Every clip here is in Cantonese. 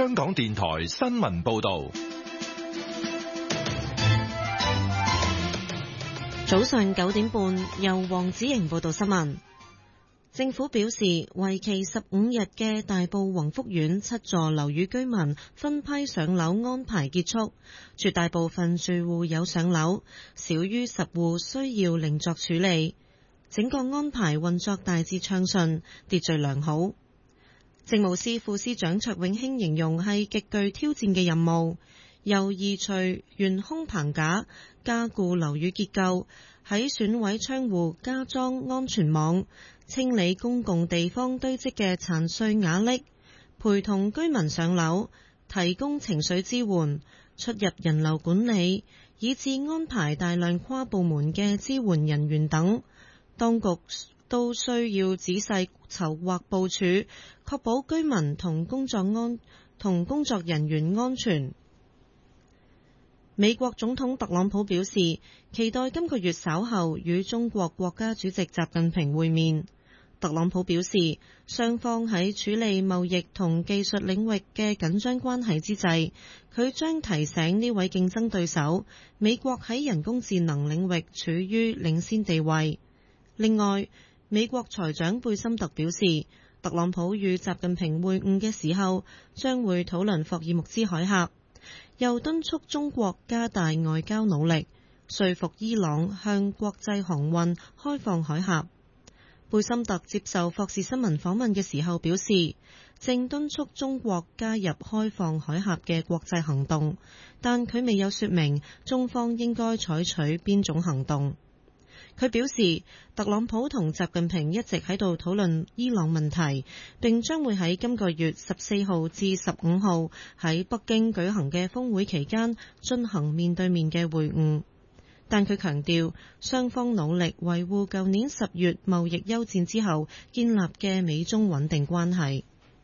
香港電台新聞報道。 早上9點半，由黃子瑩報道新聞。政府表示，為期15日嘅大埔宏福苑7座樓宇居民分批上樓安排結束，絕大部分住戶有上樓，少於10戶需要另作處理。整個安排運作大致暢順，秩序良好。政務司副司長卓永興形容係極具挑戰嘅任務，由移除懸空棚架、加固樓宇結構、喺損毀窗戶加裝安全網、清理公共地方堆積嘅殘碎瓦礫、陪同居民上樓、提供情緒支援、出入人流管理，以至安排大量跨部門嘅支援人員等，當局都需要仔細籌劃部署，確保居民同工作人員安全。美國總統特朗普表示，期待今個月稍後與中國國家主席習近平會面。特朗普表示，雙方喺處理貿易同技術領域嘅緊張關係之際，佢將提醒呢位競爭對手，美國喺人工智能領域處於領先地位。另外，美國財長貝森特表示，特朗普與習近平會晤嘅時候，將會討論霍爾木茲海峽，又敦促中國加大外交努力，說服伊朗向國際航運開放海峽。貝森特接受霍士新聞訪問嘅時候表示，正敦促中國加入開放海峽嘅國際行動，但佢未有說明中方應該採取邊種行動。佢表示，特朗普同習近平一直喺度討論伊朗問題，並將會喺今個月14號至15號喺北京舉行嘅峰會期間進行面對面嘅會晤。但佢強調，雙方努力維護舊年10月貿易休戰之後建立嘅美中穩定關係。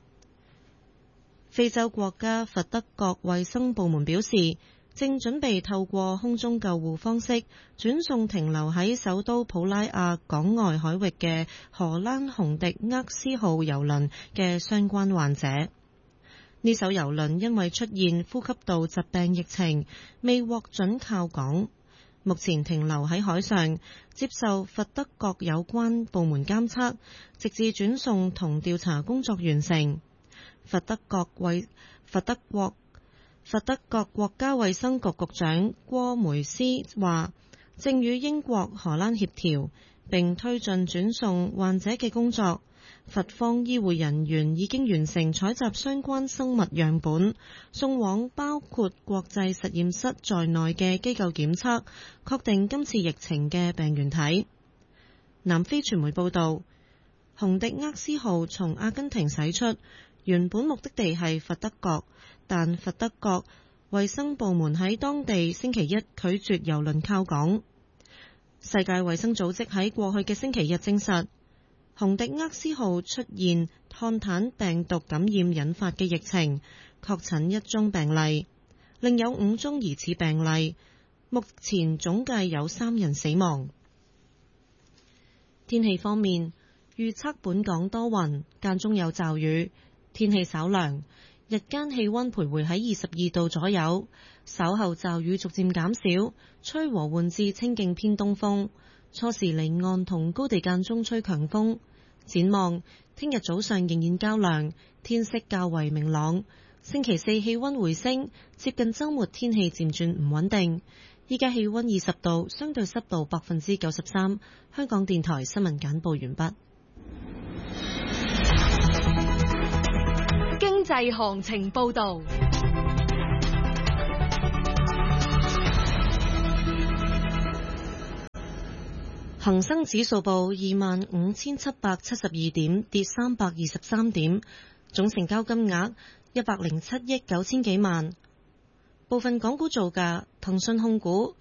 非洲國家佛得角衛生部門表示，正準備透過空中救護方式轉送停留喺首都普拉亞港外海域嘅荷蘭紅迪厄斯號郵輪嘅相關患者。呢艘郵輪因為出現呼吸道疾病疫情，未獲准靠港，目前停留喺海上，接受佛得角有關部門監測，直至轉送同調查工作完成。佛得角國家衛生局局長郭梅斯話，正與英國、荷蘭協調，並推進轉送患者嘅工作。佛方醫護人員已經完成採集相關生物樣本，送往包括國際實驗室在內嘅機構檢測，確定今次疫情嘅病原體。南非傳媒報道，紅迪厄斯號從阿根廷駛出，原本目的地係佛得角，但佛得角衛生部門喺當地星期一拒絕郵輪靠港。世界衛生組織喺過去嘅星期日證實，紅迪厄斯號出現漢坦病毒感染引發嘅疫情，確診1宗病例，另有5宗疑似病例，目前總計有3人死亡。天氣方面，預測本港多雲，間中有驟雨，天氣稍涼，日間氣溫徘徊喺22度左右，稍後驟雨逐漸減少，吹和緩至清勁偏東風，初時離岸同高地間中吹強風。展望聽日早上仍然較涼，天色較為明朗。星期4氣溫回升，接近週末天氣漸轉唔穩定。依家氣溫20度，相對濕度93%。香港電台新聞簡報完畢。 經濟行情報道。 恒生指數報25,772點，跌323點，總成交金額107億9千幾萬。部分港股造價：騰訊控股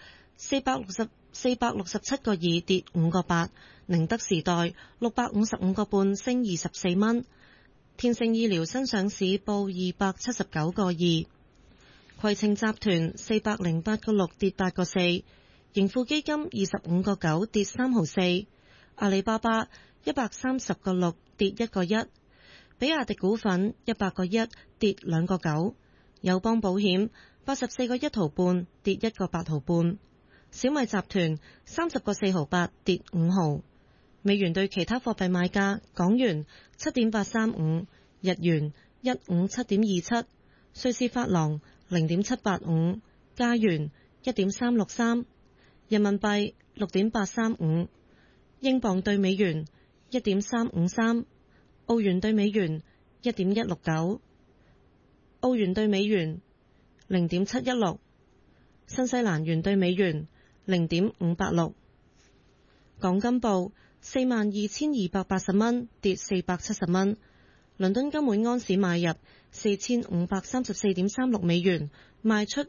467個2跌5個8，寧德時代655個半升24蚊，天星醫療新上市報279個2，攜程集團408個6跌8個4。盈富基金25個9跌3毫4，阿里巴巴130個6跌1個1， 比亞迪股份100個1跌2個9，友邦保險84個1毫半跌1個8毫半，小米集團30個4毫8跌5毫。美元對其他貨幣賣價：港元7.835，日元157.27，瑞士法郎0.785，加元1.363，人民幣6.835，英鎊對美元1.353，澳元對美元1.169，澳元對美元0.716，新西蘭元對美元0.586。港金報42,280蚊，跌470蚊。倫敦金每安士買入4534.36美元，賣出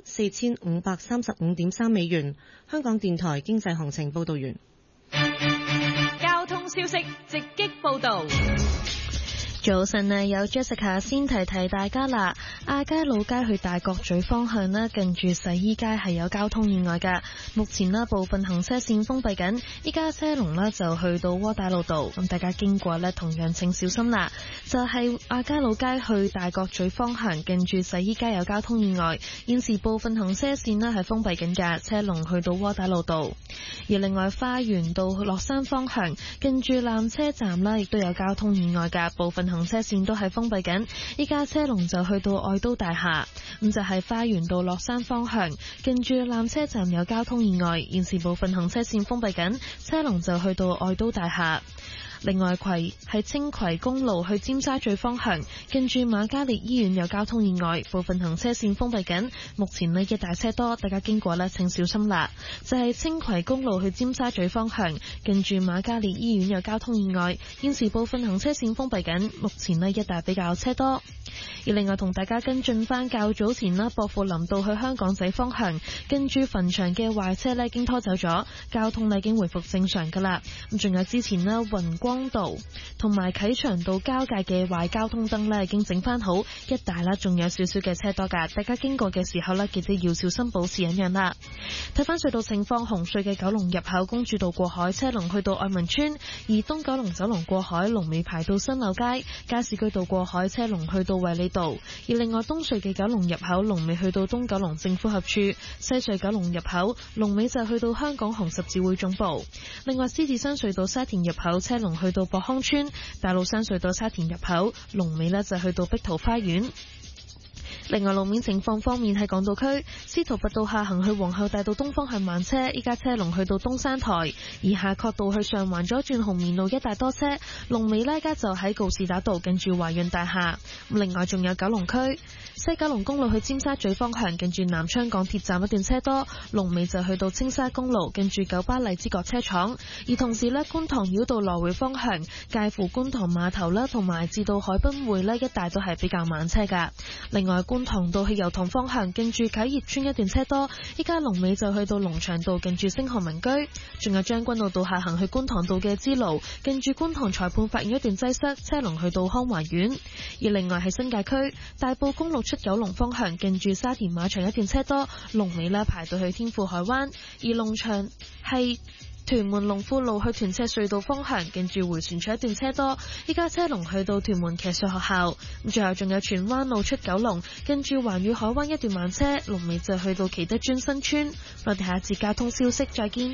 4535.3美元。香港電台經濟行情報道完。 交通消息直擊報道。 早晨啊，有 Jessica 先提大家啦。亞皆老街去大角咀方向呢，近住洗衣街係有交通意外㗎。目前呢，部分行車線封閉緊，依家車龍呢就去到窩打老道，咁大家經過呢，同樣請小心啦。就係亞皆老街去大角咀方向，近住洗衣街有交通意外，現時部分行車線呢係封閉緊㗎，車龍去到窩打老道。而另外花園道落山方向，近住纜車站呢亦都有交通意外㗎，部分行車線都係封閉緊，依家車龍就去到愛都大廈。咁就係花園道落山方向，近住纜車站有交通意外，現時部分行車線封閉緊，車龍就去到愛都大廈。另外係青葵公路去尖沙咀方向，近住瑪嘉烈醫院有交通意外，部分行車線封閉緊，目前呢一大車多，大家經過呢請小心啦。就係青葵公路去尖沙咀方向，近住瑪嘉烈醫院有交通意外，現時部分行車線封閉緊，目前呢一帶比較車多。而另外同大家跟進翻較早前啦，薄扶林道去香港仔方向，跟住墳場嘅壞車呢已經拖走咗，交通呢已經回復正常噶啦。咁仲有之前呢雲光道同埋啟祥道交界嘅壞交通燈呢已經整翻好，一帶啦仲有少少嘅車多噶，大家經過嘅時候呢記得要小心保持忍讓啦。睇翻隧道情況，紅隧嘅九龍入口公主道過海車龍去到愛民村，而東九龍走廊過海龍尾排到新柳街，加士居道過海車龍去到衛理道。而另外東隧嘅九龍入口龍尾去到東九龍政府合署，西隧九龍入口龍尾就去到香港紅十字會總部。另外獅子山隧道沙田入口車龍去到博康村，大老山隧道沙田入口龍尾呢就去到碧桃花園。另外路面情況方面，喺港島區司徒拔道下行去皇后大道東方向慢車，依家車龍去到東山台；而夏慤道去上環左轉紅棉路一帶多車，龍尾呢家就喺告士打道近住華潤大廈。另外仲有九龍區西九龍公路去尖沙咀方向，近住南昌港鐵站一段車多，龍尾就去到青沙公路近住九巴荔枝角車廠。而同時呢，觀塘繞道來回方向介乎觀塘碼頭啦同埋至到海濱匯呢一帶都係比較慢車噶。另外觀塘道去油塘方向，近住啟業村一段車多，依家龍尾就去到龍翔道近住星河名居。仲有將軍澳道下行去觀塘道嘅支路，近住觀塘裁判法院一段擠塞，車龍去到康華苑。而另外係新界區大埔公路出九龍方向，近住沙田馬場一段車多，龍尾呢排到去天富海灣。而龍翔係屯門龍富路去屯赤隧道方向，近住回旋處一段車多，依家車龍去到屯門騎術學校。最後仲有荃灣路出九龍，近住環宇海灣一段慢車，龍尾就去到奇德尊新村。我哋下一節交通消息再見。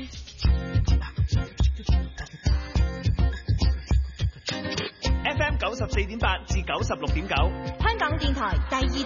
FM 94.8至96.9， 香港電台第二